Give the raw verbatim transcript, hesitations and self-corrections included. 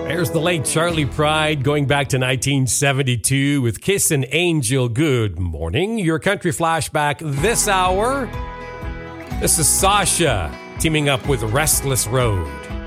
There's the late Charley Pride going back to nineteen seventy-two with Kissin' Angel. Good morning. Your country flashback this hour. This is Sasha teaming up with Restless Road.